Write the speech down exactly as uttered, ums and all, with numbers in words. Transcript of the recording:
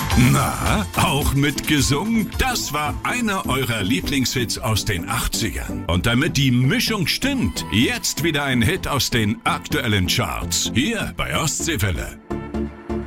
Na, auch mitgesungen? Das war einer eurer Lieblingshits aus den achtzigern. Und damit die Mischung stimmt, jetzt wieder ein Hit aus den aktuellen Charts. Hier bei Ostseewelle.